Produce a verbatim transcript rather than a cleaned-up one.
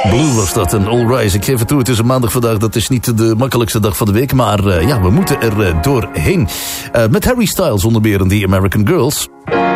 Blue was dat, en All Rise. Ik geef het toe, het is een maandag vandaag. Dat is niet de makkelijkste dag van de week. Maar uh, ja, we moeten er uh, doorheen. Uh, met Harry Styles onder meer in The American Girls.